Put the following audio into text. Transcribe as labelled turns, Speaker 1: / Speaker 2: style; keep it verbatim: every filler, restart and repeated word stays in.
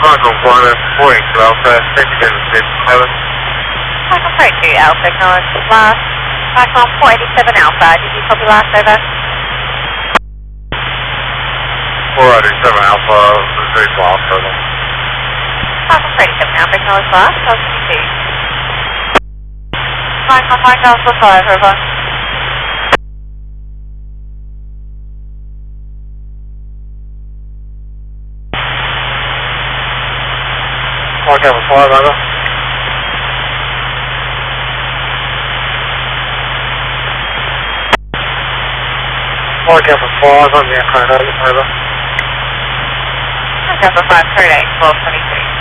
Speaker 1: Michael one and forty, Alpha, Sentinel, Seven.
Speaker 2: Michael three two Alpha, acknowledge last. Michael four eighty-seven Alpha, did you copy last, over?
Speaker 1: four eighty-seven Alpha, receive last, over.
Speaker 2: Michael three eighty-seven Alpha, acknowledge last, Delta twenty-two. Michael five Alpha five, over.
Speaker 1: Mike Alpha five, over. Mike Alpha five on the aircraft, over.
Speaker 2: Mike Alpha five, thirty-eight, twelve twenty-two.